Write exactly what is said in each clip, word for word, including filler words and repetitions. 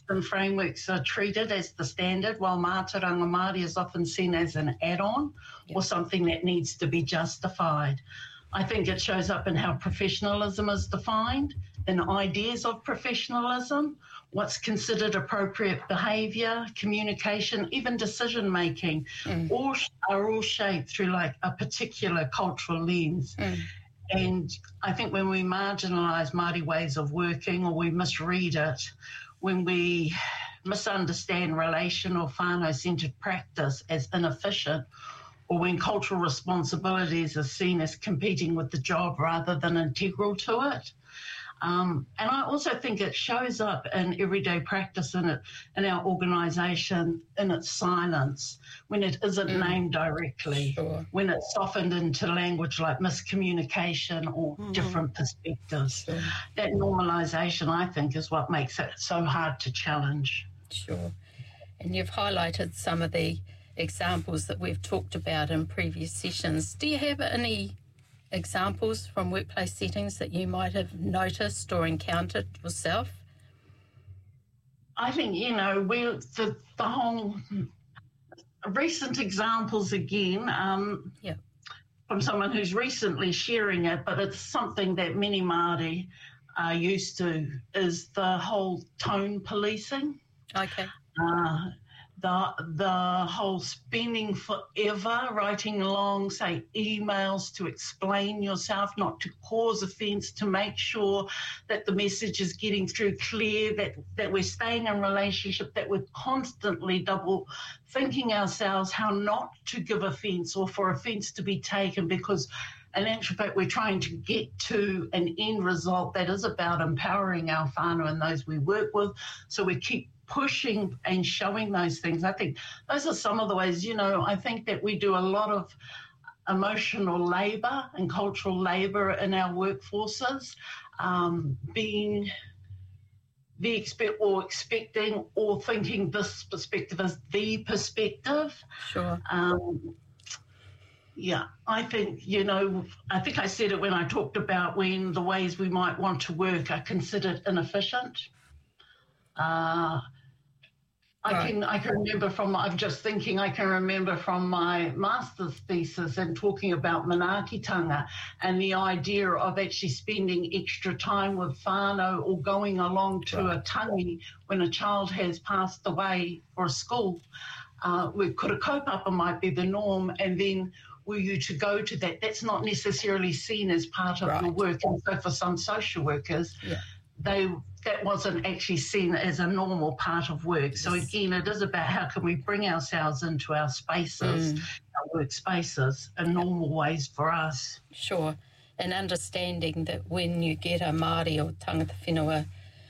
Western frameworks are treated as the standard, while Mātauranga Māori is often seen as an add-on Yep. or something that needs to be justified. I think it shows up in how professionalism is defined, in ideas of professionalism, what's considered appropriate behaviour, communication, even decision-making, Mm. all sh- are all shaped through like a particular cultural lens. Mm. And I think when we marginalise Māori ways of working or we misread it, when we misunderstand relational whānau-centred practice as inefficient, or when cultural responsibilities are seen as competing with the job rather than integral to it. Um, and I also think it shows up in everyday practice in it, in our organisation, in its silence, when it isn't Mm. named directly, Sure. when it's softened into language like miscommunication or Mhm. different perspectives. Sure. That normalisation, I think, is what makes it so hard to challenge. Sure. And you've highlighted some of the examples that we've talked about in previous sessions. Do you have any examples from workplace settings that you might have noticed or encountered yourself? I think, you know, we the, the whole recent examples again, um, Yeah. from someone who's recently sharing it, but it's something that many Māori are used to, is the whole tone policing. Okay. Uh, the the whole spending forever writing long, say, emails to explain yourself, not to cause offence, to make sure that the message is getting through clear, that, that we're staying in relationship, that we're constantly double thinking ourselves how not to give offence or for offence to be taken, because in actual fact we're trying to get to an end result that is about empowering our whānau and those we work with. So we keep pushing and showing those things. I think those are some of the ways, you know, I think that we do a lot of emotional labour and cultural labour in our workforces, um, being the expect or expecting or thinking this perspective is the perspective. Sure. Um, yeah, I think, you know, I think I said it when I talked about when the ways we might want to work are considered inefficient. Uh, I Right. can I can remember from, I'm just thinking, I can remember from my master's thesis and talking about manaakitanga and the idea of actually spending extra time with whānau or going along to Right. a tangi when a child has passed away for a school. Uh, where kura kaupapa might be the norm, and then were you to go to that, that's not necessarily seen as part of Right. your work. And so for some social workers, Yeah. they that wasn't actually seen as a normal part of work. So Yes. again, it is about how can we bring ourselves into our spaces, Mm. our workspaces, in normal ways for us. Sure. And understanding that when you get a Māori or tangata whenua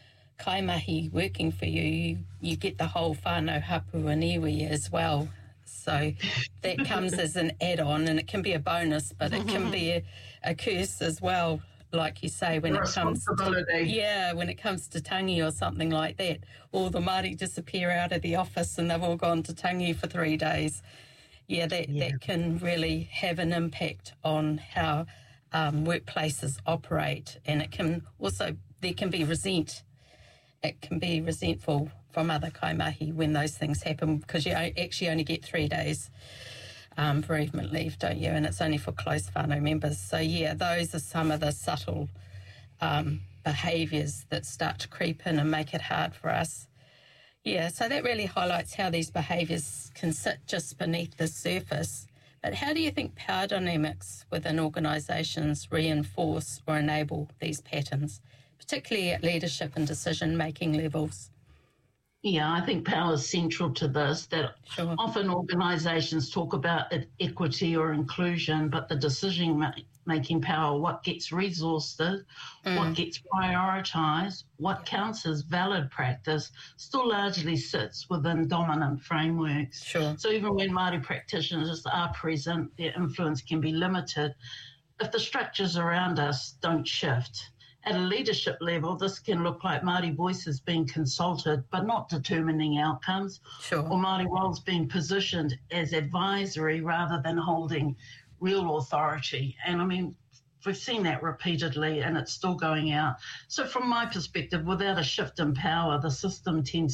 kaimahi working for you, you, you get the whole whānau hapu and iwi as well. So that comes as an add-on, and it can be a bonus, but it can be a, a curse as well, like you say, when it comes to, Responsibility. yeah, when it comes to tangi or something like that. All the Māori disappear out of the office and they've all gone to tangi for three days. Yeah, that, Yeah. that can really have an impact on how um, workplaces operate, and it can also, there can be resent. It can be resentful from other kaimahi when those things happen, because you o- actually only get three days um, bereavement leave, don't you? And it's only for close whānau members. So, yeah, those are some of the subtle um, behaviours that start to creep in and make it hard for us. Yeah, so that really highlights how these behaviours can sit just beneath the surface. But how do you think power dynamics within organisations reinforce or enable these patterns, particularly at leadership and decision-making levels? Yeah, I think power is central to this, that Sure. often organisations talk about it, equity or inclusion, but the decision-making power, what gets resourced, Mm. what gets prioritised, what counts as valid practice, still largely sits within dominant frameworks. Sure. So even when Māori practitioners are present, their influence can be limited if the structures around us don't shift. At a leadership level, this can look like Māori voices being consulted but not determining outcomes, Sure. or Māori roles being positioned as advisory rather than holding real authority. And I mean, we've seen that repeatedly and it's still going out. So from my perspective, without a shift in power, the system tends